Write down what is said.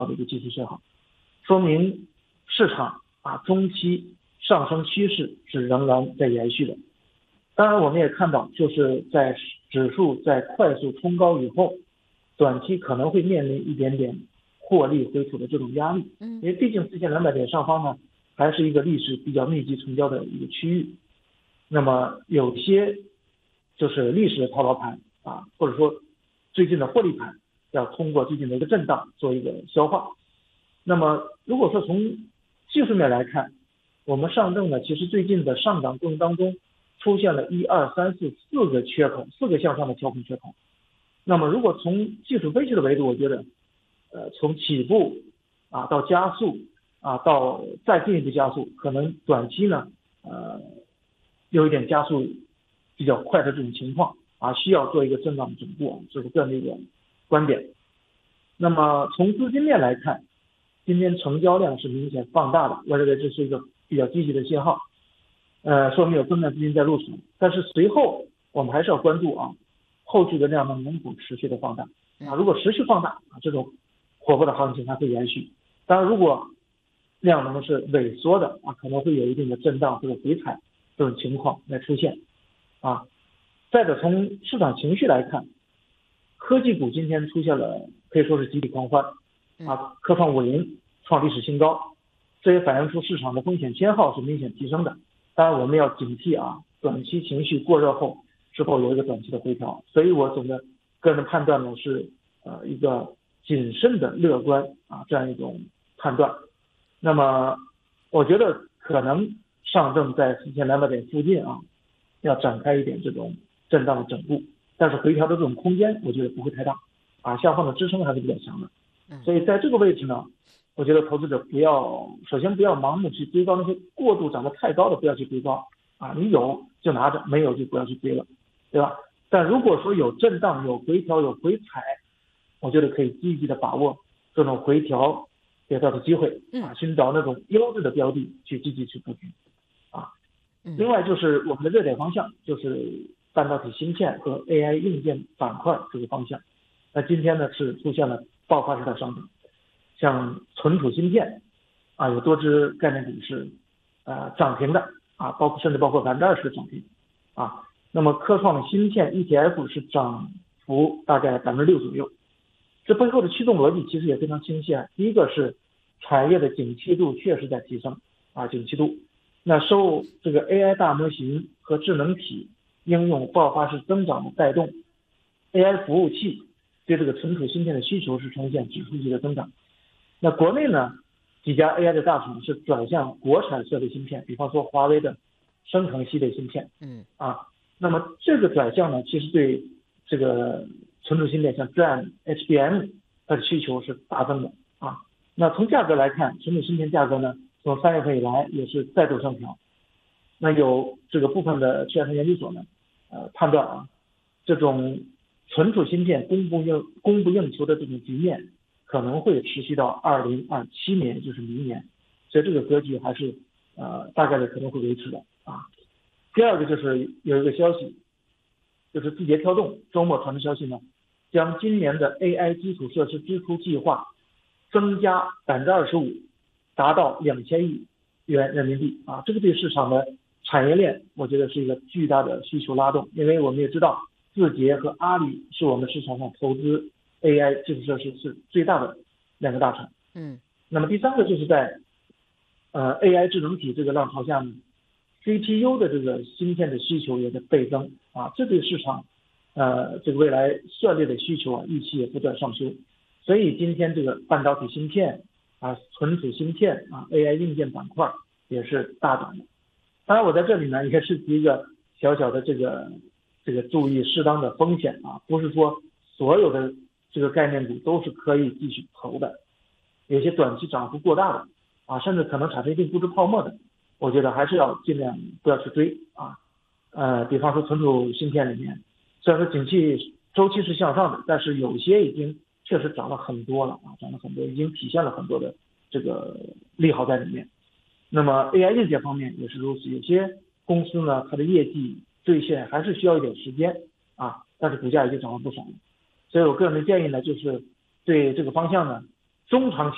的一个技术信号，说明市场中期上升趋势是仍然在延续的。当然我们也看到，就是在指数在快速冲高以后，短期可能会面临一点点获利回吐的这种压力，因为毕竟4200点上方呢还是一个历史比较密集成交的一个区域。那么有些就是历史的套牢盘或者说最近的获利盘，要通过最近的一个震荡做一个消化。那么如果说从技术面来看，我们上证呢其实最近的上涨过程当中出现了1、2、3、4、4个缺口，4个向上的跳空缺口。那么如果从技术分析的维度，我觉得从起步到加速到再进一步加速，可能短期呢有一点加速比较快的这种情况需要做一个震荡整固，这是个人的一个观点。那么从资金面来看，今天成交量是明显放大的，我认为这是一个比较积极的信号，说明有更多资金在入场。但是随后我们还是要关注后续的量能否持续的放大如果持续放大这种火爆的行情还会延续。当然如果量能是萎缩的可能会有一定的震荡或者回踩这种情况来出现再者从市场情绪来看，科技股今天出现了可以说是集体狂欢科创50创历史新高，这也反映出市场的风险偏好是明显提升的。当然我们要警惕短期情绪过热后是否有一个短期的回调。所以我总的个人的判断呢是一个谨慎的乐观这样一种判断。那么我觉得可能上证在4200点附近要展开一点这种震荡的整固，但是回调的这种空间我觉得不会太大下方的支撑还是比较强的。所以在这个位置呢，我觉得投资者首先不要盲目去追高那些过度涨得太高的，不要去追高你有就拿着，没有就不要去追了，对吧？但如果说有震荡、有回调、有回踩，我觉得可以积极的把握这种回调跌到的机会寻找那种优质的标的去积极去布局另外就是我们的热点方向，就是半导体芯片和 AI 硬件板块这个方向。那今天呢是出现了爆发式的上涨，像存储芯片有多只概念股是涨停的甚至包括20%的涨停那么科创芯片 ETF 是涨幅大概6%左右。这背后的驱动逻辑其实也非常清晰第一个是产业的景气度确实在提升景气度。那受这个 AI 大模型和智能体应用爆发式增长的带动， AI 服务器对这个存储芯片的需求是呈现指数级的增长。那国内呢几家 AI 的大厂是转向国产设备芯片，比方说华为的生成系列芯片那么这个转向呢其实对这个存储芯片像 DRAM、HBM 它的需求是大增的那从价格来看，存储芯片价格呢从3月份以来也是再度上调。那有这个部分的券商研究所呢判断这种存储芯片供不应求的这种局面可能会持续到2027年，也就是明年。所以这个格局还是大概率可能会维持的第二个就是有一个消息，就是字节跳动周末传的消息呢，将今年的 AI 基础设施支出计划增加25%，达到2000亿元人民币这个对市场的产业链我觉得是一个巨大的需求拉动。因为我们也知道字节和阿里是我们市场上投资 AI 基础设施是最大的2个大厂那么第三个就是在AI 智能体这个浪潮下呢， CPU 的这个芯片的需求也在倍增这对市场这个未来算力的需求预期也不断上修。所以今天这个半导体芯片存储芯片AI 硬件板块也是大涨的。当然我在这里呢也是提一个小小的这个注意适当的风险不是说所有的这个概念股都是可以继续投的，有些短期涨幅过大的甚至可能产生一定估值泡沫的，我觉得还是要尽量不要去追比方说存储芯片里面，虽然说景气周期是向上的，但是有些已经确实涨了很多了涨了很多，已经体现了很多的这个利好在里面。那么 AI 硬件方面也是如此，有些公司呢它的业绩兑现还是需要一点时间但是股价已经涨了不少了。所以我个人的建议呢，就是对这个方向呢中长期